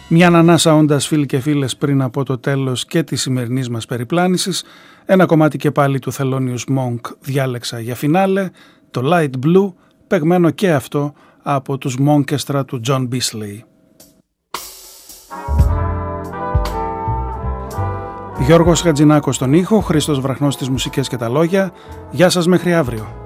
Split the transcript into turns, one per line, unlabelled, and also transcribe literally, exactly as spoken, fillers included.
Μια ανανάσα όντας, φίλοι και φίλες, πριν από το τέλος και της σημερινής μας περιπλάνησης. Ένα κομμάτι και πάλι του Thelonious Monk διάλεξα για φινάλε, το Light Blue, παιγμένο και αυτό από τους Monkestra του John Beasley. Γιώργος Χατζηνάκος στον ήχο, Χρήστος Βραχνός στις μουσικές και τα λόγια. Γεια σας μέχρι αύριο.